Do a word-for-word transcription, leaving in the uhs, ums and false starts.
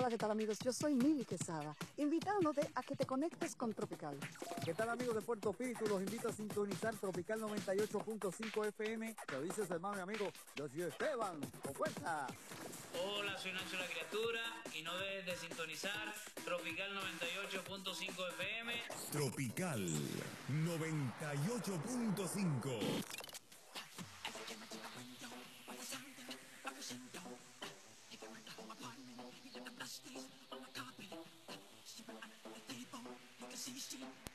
Hola, ¿qué tal amigos? Yo soy Mili Quesada, invitándote a que te conectes con Tropical. ¿Qué tal amigos de Puerto Píritu? Los invito a sintonizar Tropical noventa y ocho punto cinco F M. Te lo dice su hermano y amigo, yo soy Esteban. ¡Con fuerza! Hola, soy Nacho la Criatura y no dejes de sintonizar Tropical noventa y ocho punto cinco F M. Tropical noventa y ocho punto cinco. She's